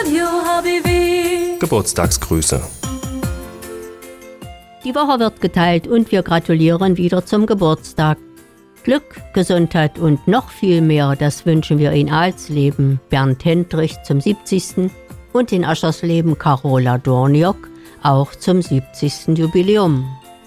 Radio HBW. Geburtstagsgrüße. Die Woche wird geteilt und wir gratulieren wieder zum Geburtstag. Glück, Gesundheit und noch viel mehr, das wünschen wir in Alsleben Bernd Hendrich zum 70. und in Aschersleben Carola Dorniok auch zum 70. Jubiläum.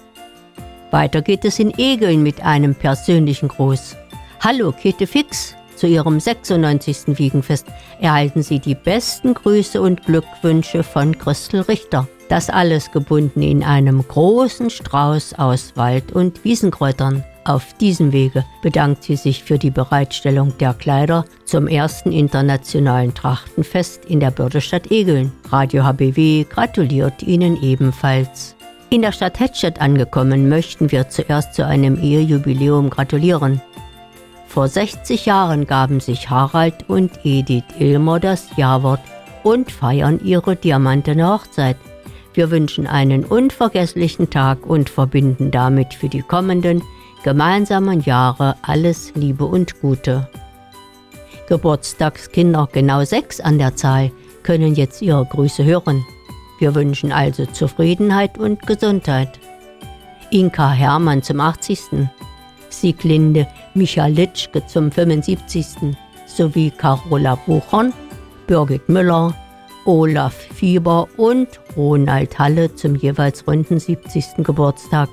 Weiter geht es in Egeln mit einem persönlichen Gruß. Hallo Käthe Fix, zu ihrem 96. Wiegenfest erhalten Sie die besten Grüße und Glückwünsche von Christel Richter. Das alles gebunden in einem großen Strauß aus Wald- und Wiesenkräutern. Auf diesem Wege bedankt sie sich für die Bereitstellung der Kleider zum ersten internationalen Trachtenfest in der Bördestadt Egeln. Radio HBW gratuliert Ihnen ebenfalls. In der Stadt Hettstedt angekommen, möchten wir zuerst zu einem Ehejubiläum gratulieren. Vor 60 Jahren gaben sich Harald und Edith Ilmer das Ja-Wort und feiern ihre diamantene Hochzeit. Wir wünschen einen unvergesslichen Tag und verbinden damit für die kommenden gemeinsamen Jahre alles Liebe und Gute. Geburtstagskinder, genau 6 an der Zahl, können jetzt ihre Grüße hören. Wir wünschen also Zufriedenheit und Gesundheit. Inka Hermann zum 80., Sieglinde Michalitschke zum 75. sowie Carola Buchern, Birgit Müller, Olaf Fieber und Ronald Halle zum jeweils runden 70. Geburtstag.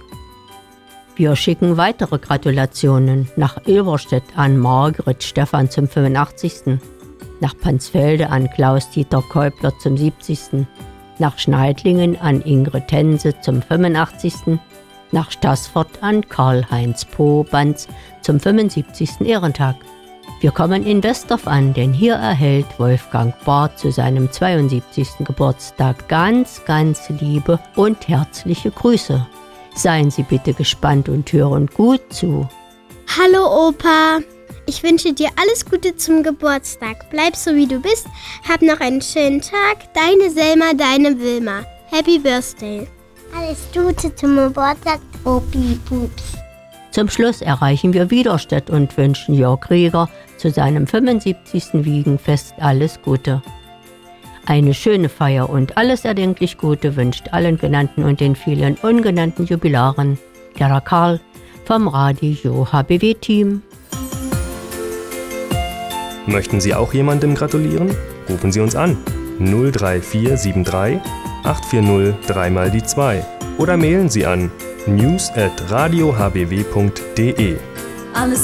Wir schicken weitere Gratulationen nach Ilverstedt an Margret Stephan zum 85., nach Pansfelde an Klaus-Dieter Käubler zum 70., nach Schneidlingen an Ingrid Tense zum 85., nach Staßfurt an Karl-Heinz Pobanz zum 75. Ehrentag. Wir kommen in Westorf an, denn hier erhält Wolfgang Barth zu seinem 72. Geburtstag ganz, ganz liebe und herzliche Grüße. Seien Sie bitte gespannt und hören gut zu. Hallo Opa, ich wünsche dir alles Gute zum Geburtstag. Bleib so wie du bist, hab noch einen schönen Tag. Deine Selma, deine Wilma. Happy Birthday. Alles Gute zum Geburtstag, Opi Pups. Zum Schluss erreichen wir Widerstedt und wünschen Jörg Rieger zu seinem 75. Wiegenfest alles Gute. Eine schöne Feier und alles erdenklich Gute wünscht allen genannten und den vielen ungenannten Jubilaren Gerda Karl vom Radio HBW-Team. Möchten Sie auch jemandem gratulieren? Rufen Sie uns an 03473 840 3x2 oder mailen Sie an news@radiohbw.de. Alles